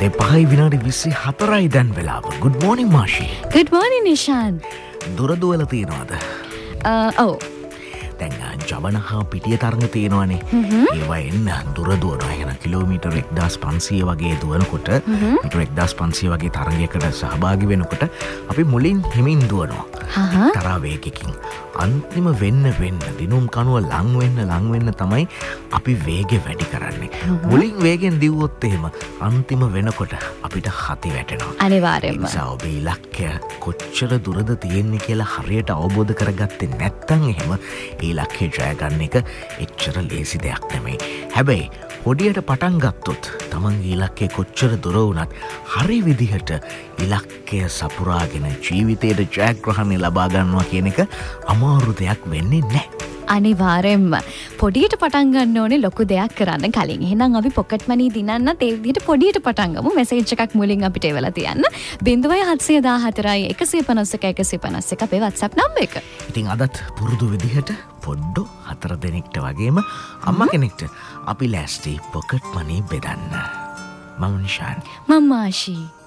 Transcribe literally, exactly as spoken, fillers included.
දෙපහයි විනාඩි විසි හතරයි දැන් වෙලාව. Good morning මාෂි. Good morning Nishan. දුරදුවල තියෙනවද? ඔව්. දැන් ජවන හා පිටිය තරඟ තියෙනවානේ. ඒවා එන්න දුර දුවනවා. කියන කිලෝමීටර් එක්දාස් පන්සීය වගේ දුවනකොට මීටර් එක්දාස් පන්සීය වගේ තරඟයකට සහභාගී වෙනකොට අපි මුලින් හිමින් දුවනවා. තරහ වේගකින් අන්තිම වෙන්න වෙන්න දිනුම් කනුව ලං වෙන්න ලං වෙන්න තමයි අපි වේගෙ වැඩි කරන්නේ. මුලින් වේගෙන් දිව්වොත් එහෙම අන්තිම වෙනකොට අපිට හති වැටෙනවා. අනිවාර්යයෙන්ම. ඒ ඔබේ ඉලක්කය කොච්චර දුරද තියෙන්නේ කියලා හරියට අවබෝධ කරගත්තේ නැත්නම් එහෙම ඒ ඉලක්කය ජය ගන්න එක එච්චර ලේසි දෙයක් නෙමෙයි. හැබැයි හොඩියට පටන් ගත්තොත් තමන්ගේ ඉලක්කය කොච්චර දුර වුණත් හරි විදිහට ඉලක්කය සපුරාගෙන ජීවිතයට ජයග්‍රහණය ලබා ගන්නවා කියන එක අමාරු දෙයක් වෙන්නේ නැහැ. අනිවාර්යෙන්ම පොඩියට පටන් ගන්න ඕනේ ලොකු දෙයක් කරන්න කලින්. එහෙනම් අපි පොකට් මනි දිනන්නත් ඒ විදිහට පොඩියට පටන් ගමු. මෙසේජ් එකක් මුලින් අපිට එවලා තියන්න. ज़ीरो सात एक चार एक पाँच एक एक पाँच එක අපේ WhatsApp නම්බර් එක. ඉතින් අදත් පුරුදු විදිහට පොඩ්ඩෝ හතර දෙනෙක්ට වගේම අම්මා කෙනෙක්ට අපි ලෑස්ති පොකට් මනි බෙදන්න. මම නිෂාන්. මම මාෂි.